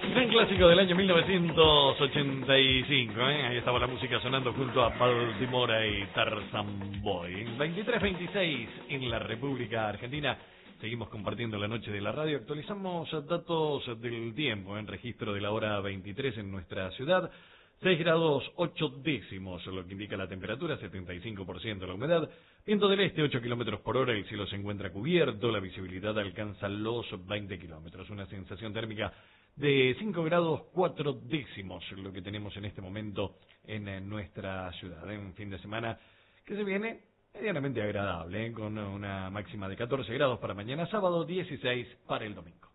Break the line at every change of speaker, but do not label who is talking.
Gran clásico del año 1985, Ahí estaba la música sonando junto a Baltimore y Tarzan Boy. 23:26 en la República Argentina. Seguimos compartiendo la noche de la radio. Actualizamos datos del tiempo en registro de la hora 23 en nuestra ciudad. 6 grados 8 décimos, lo que indica la temperatura, 75% la humedad. Viento del este, 8 kilómetros por hora, el cielo se encuentra cubierto, la visibilidad alcanza los 20 kilómetros. Una sensación térmica de 5 grados 4 décimos, lo que tenemos en este momento en nuestra ciudad. Un fin de semana que se viene medianamente agradable, con una máxima de 14 grados para mañana sábado, 16 para el domingo.